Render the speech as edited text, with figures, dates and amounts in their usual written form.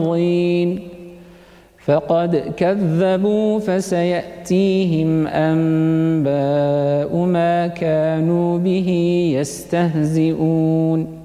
فقد كذبوا فسيأتيهم أنباء ما كانوا به يستهزئون